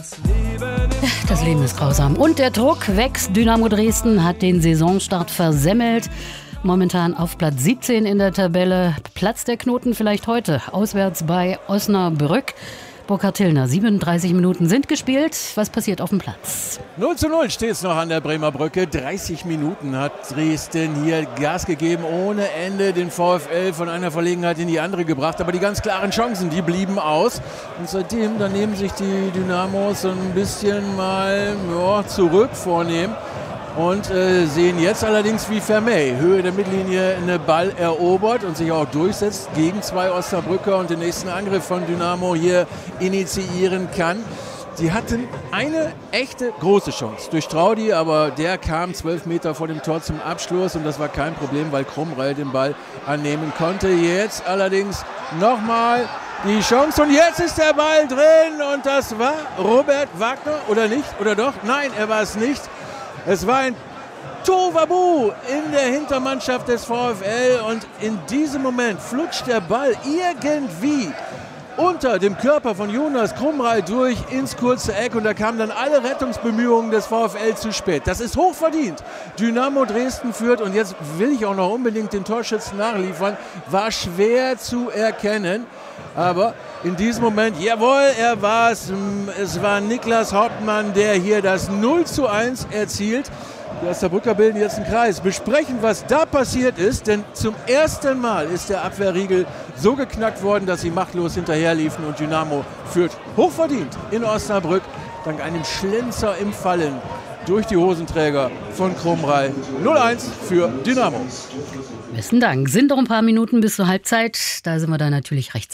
Das Leben ist grausam. Und der Druck wächst. Dynamo Dresden hat den Saisonstart versemmelt. Momentan auf Platz 17 in der Tabelle. Platzt der Knoten vielleicht heute. Auswärts bei Osnabrück. Burkhard Tillner, 37 Minuten sind gespielt. Was passiert auf dem Platz? 0:0 steht es noch an der Bremer Brücke. 30 Minuten hat Dresden hier Gas gegeben, ohne Ende den VfL von einer Verlegenheit in die andere gebracht. Aber die ganz klaren Chancen, die blieben aus. Und seitdem, da nehmen sich die Dynamos so ein bisschen mal zurück vornehmen. Und sehen jetzt allerdings, wie Vermey Höhe der Mittellinie einen Ball erobert und sich auch durchsetzt gegen zwei Osnabrücker und den nächsten Angriff von Dynamo hier initiieren kann. Sie hatten eine echte große Chance durch Traudi, aber der kam 12 Meter vor dem Tor zum Abschluss und das war kein Problem, weil Krumrei den Ball annehmen konnte. Jetzt allerdings nochmal die Chance und jetzt ist der Ball drin und das war Robert Wagner oder nicht? Oder doch? Nein, er war es nicht. Es war ein Tohuwabohu in der Hintermannschaft des VfL und in diesem Moment flutscht der Ball irgendwie unter dem Körper von Jonas Krumrei durch ins kurze Eck und da kamen dann alle Rettungsbemühungen des VfL zu spät. Das ist hochverdient. Dynamo Dresden führt und jetzt will ich auch noch unbedingt den Torschützen nachliefern. War schwer zu erkennen. Aber in diesem Moment, jawohl, er war es. Es war Niklas Hauptmann, der hier das 0:1 erzielt. Die Osnabrücker bilden jetzt einen Kreis, besprechen, was da passiert ist. Denn zum ersten Mal ist der Abwehrriegel so geknackt worden, dass sie machtlos hinterherliefen. Und Dynamo führt hochverdient in Osnabrück, dank einem Schlenzer im Fallen durch die Hosenträger von Krumrei. 0:1 für Dynamo. Besten Dank. Sind noch ein paar Minuten bis zur Halbzeit. Da sind wir dann natürlich rechtzeitig.